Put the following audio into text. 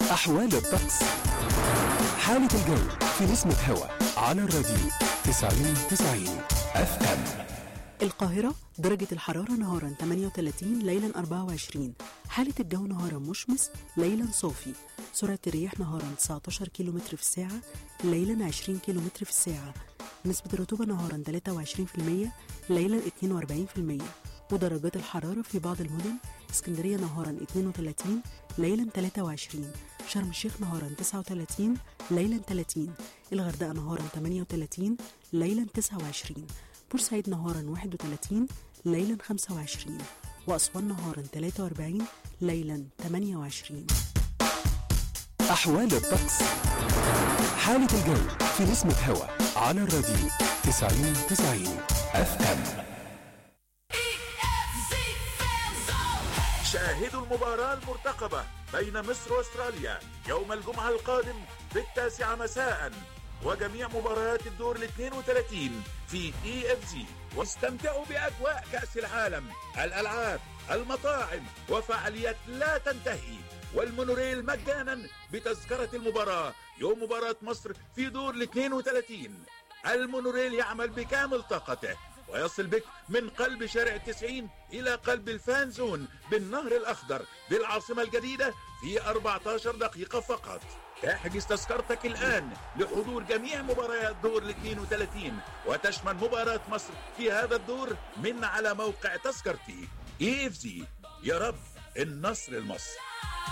أحوال الطقس. حالة الجو في نسمة هوا على الراديو 90 اف ام. القاهرة درجة الحرارة نهارا 38، ليلا 24. حالة الجو نهارا مشمس، ليلا صافي. سرعة الرياح نهارا 19 كيلومتر في الساعة، ليلا 20 كيلومتر في الساعة. نسبة الرطوبة نهارا 23%، ليلا 42%. ودرجات الحرارة في بعض المدن: اسكندرية نهارا 32، ليلا 23. شرم الشيخ نهارا 39، ليلا 30. الغردقة نهارا 38، ليلا 29. بورسعيد نهارا 31، ليلا 25. وأسوان نهارا 43، ليلا 28. أحوال الطقس. حالة الجو في نسمة هوا على الراديو 90 اف ام. شاهدوا المباراة المرتقبة بين مصر واستراليا يوم الجمعة القادم في 9 مساء، وجميع مباريات الدور 32 في EFZ. واستمتعوا بأجواء كأس العالم، الألعاب، المطاعم، وفعاليات لا تنتهي، والمونوريل مجانا بتذكرة المباراة يوم مباراة مصر في دور 32. المونوريل يعمل بكامل طاقته ويصل بك من قلب شارع 90 إلى قلب الفان زون بالنهر الأخضر بالعاصمة الجديدة في 14 دقيقة فقط. احجز تذكرتك الآن لحضور جميع مباريات دور 32 وتشمل مباراة مصر في هذا الدور من على موقع تذكرتي. EFZ. يا رب النصر لمصر.